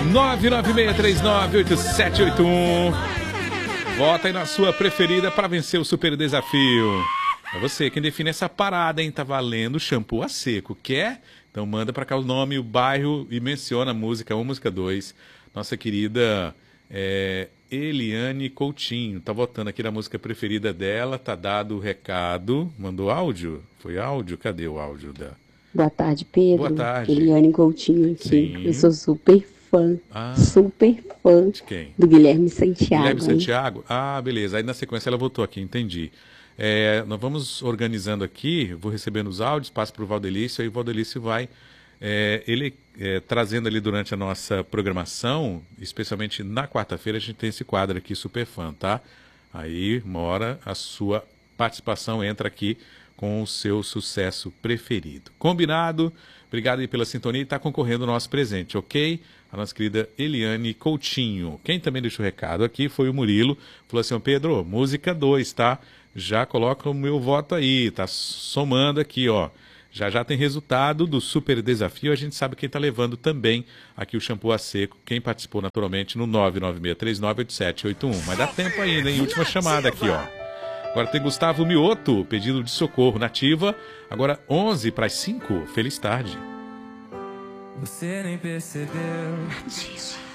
996398781. Vota aí na sua preferida para vencer o super desafio. É você quem define essa parada, hein? Tá valendo shampoo a seco. Quer? Então manda para cá o nome, o bairro e menciona a música 1, música 2. Nossa querida Eliane Coutinho tá votando aqui na música preferida dela. Tá dado o recado. Mandou áudio? Foi áudio? Cadê o áudio da... Boa tarde, Pedro. Boa tarde. Eliane Coutinho aqui. Sim. Eu sou super fã de quem? do Guilherme Santiago. Guilherme Santiago? Ah, beleza. Aí na sequência ela votou aqui, entendi. Nós vamos organizando aqui, vou recebendo os áudios, passo para o Valdelício, aí o Valdelício vai trazendo ali durante a nossa programação, especialmente na quarta-feira, a gente tem esse quadro aqui, Super Fã, tá? Aí, uma hora, a sua participação entra aqui com o seu sucesso preferido. Combinado? Obrigado aí pela sintonia e está concorrendo o nosso presente, ok? A nossa querida Eliane Coutinho. Quem também deixou o recado aqui foi o Murilo. Falou assim, Pedro, música 2, tá? Já coloca o meu voto aí, tá somando aqui, ó. Já tem resultado do super desafio. A gente sabe quem tá levando também aqui o shampoo a seco. Quem participou naturalmente no 996398781. Mas dá tempo ainda, hein? Última chamada aqui, ó. Agora tem Gustavo Mioto, pedido de socorro nativa. Agora 11 para as 5. Feliz tarde. Você nem percebeu.